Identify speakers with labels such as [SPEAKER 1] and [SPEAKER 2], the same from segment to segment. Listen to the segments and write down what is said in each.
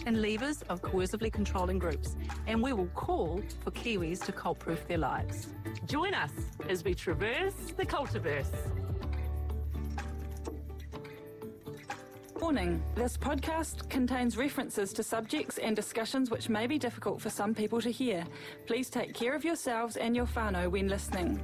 [SPEAKER 1] and levers of coercively controlling groups, and we will call for Kiwis to cult-proof their lives.
[SPEAKER 2] Join us as we traverse the cultiverse.
[SPEAKER 3] Warning, this podcast contains references to subjects and discussions which may be difficult for some people to hear. Please take care of yourselves and your whānau when listening.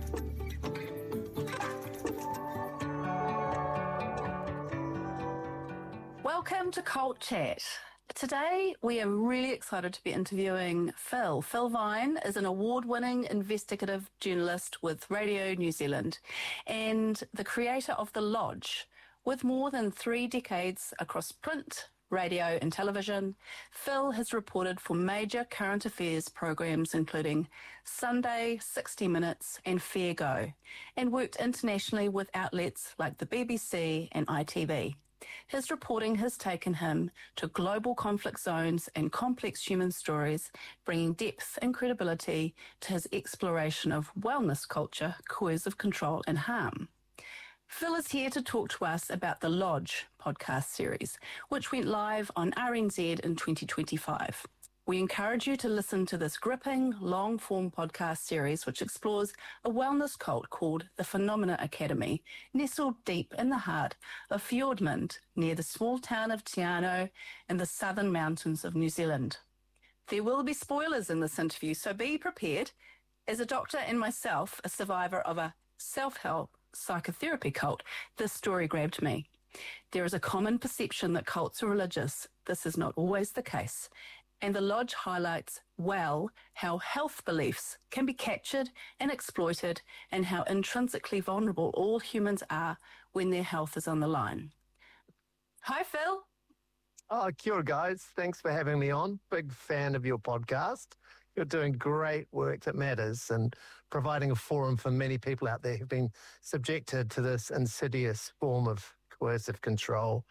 [SPEAKER 1] Welcome to Cult Chat. Today, we are really excited to be interviewing Phil. Phil Vine is an award-winning investigative journalist with Radio New Zealand and the creator of The Lodge. With more than 3 decades across print, radio and television, Phil has reported for major current affairs programs including Sunday, 60 Minutes and Fair Go, and worked internationally with outlets like the BBC and ITV. His reporting has taken him to global conflict zones and complex human stories, bringing depth and credibility to his exploration of wellness culture, coercive control and harm. Phil is here to talk to us about the Lodge podcast series, which went live on RNZ in 2025. We encourage you to listen to this gripping, long-form podcast series, which explores a wellness cult called the Phenomena Academy, nestled deep in the heart of Fiordland, near the small town of Te Anau in the southern mountains of New Zealand. There will be spoilers in this interview, so be prepared. As a doctor and myself, a survivor of a self-help psychotherapy cult, this story grabbed me. There is a common perception that cults are religious. This is not always the case. And the Lodge highlights well how health beliefs can be captured and exploited and how intrinsically vulnerable all humans are when their health is on the line. Hi, Phil.
[SPEAKER 4] Oh, kia ora, guys. Thanks for having me on. Big fan of your podcast. You're doing great work that matters and providing a forum for many people out there who've been subjected to this insidious form of coercive control.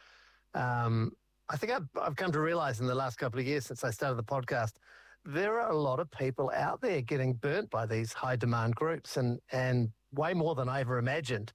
[SPEAKER 4] I think I've come to realize in the last couple of years since I started the podcast, there are a lot of people out there getting burnt by these high demand groups and way more than I ever imagined.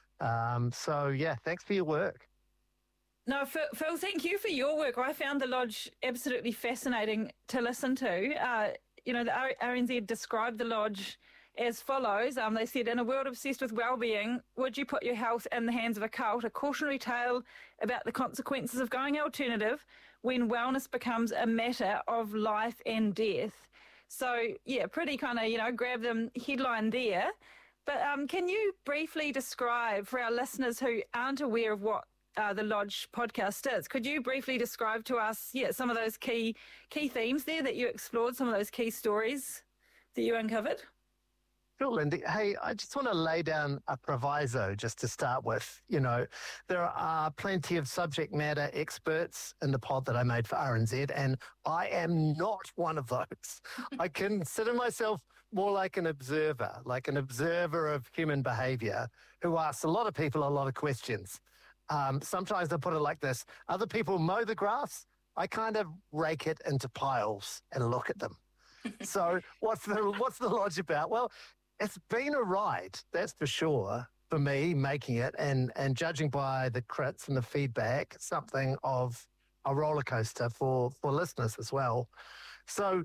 [SPEAKER 4] So yeah, thanks for your work.
[SPEAKER 3] No, Phil, thank you for your work. I found The Lodge absolutely fascinating to listen to. The RNZ described The Lodge as follows. They said, in a world obsessed with well-being, would you put your health in the hands of a cult? A cautionary tale about the consequences of going alternative when wellness becomes a matter of life and death. So, yeah, pretty kind of, grab them headline there. But can you briefly describe for our listeners who aren't aware of what the Lodge podcast is, could you briefly describe to us, some of those key themes there that you explored, some of those key stories that you uncovered?
[SPEAKER 4] Sure, Lindy. Hey, I just want to lay down a proviso just to start with. There are plenty of subject matter experts in the pod that I made for RNZ, and I am not one of those. I consider myself more like an observer of human behavior who asks a lot of people a lot of questions. Sometimes I put it like this. Other people mow the grass. I kind of rake it into piles and look at them. So what's the Lodge about? Well, it's been a ride, that's for sure, for me making it and judging by the crits and the feedback, something of a roller coaster for listeners as well. So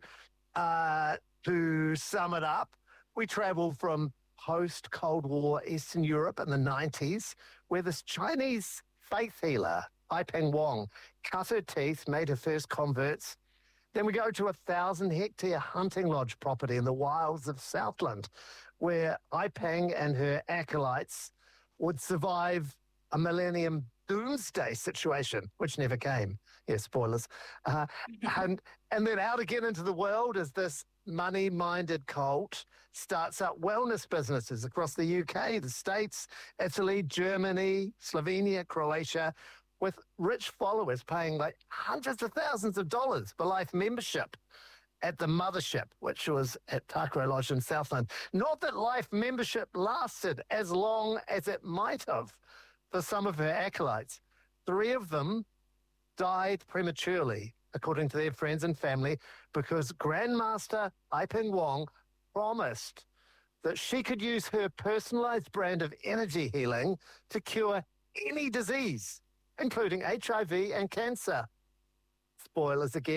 [SPEAKER 4] to sum it up, we travel from post-Cold War Eastern Europe in the 90s, where this Chinese faith healer, Ai-Peng Wong, cut her teeth, made her first converts. Then we go to a 1,000-hectare hunting lodge property in the wilds of Southland, where Ai-Peng and her acolytes would survive a millennium doomsday situation, which never came. Yeah, spoilers. And then out again into the world as this money-minded cult starts up wellness businesses across the UK, the States, Italy, Germany, Slovenia, Croatia, with rich followers paying like hundreds of thousands of dollars for life membership at the mothership, which was at Takaro Lodge in Southland. Not that life membership lasted as long as it might have for some of her acolytes. 3 of them died prematurely, according to their friends and family, because Grandmaster Ai-Peng Wong promised that she could use her personalized brand of energy healing to cure any disease, including HIV and cancer. Spoilers again.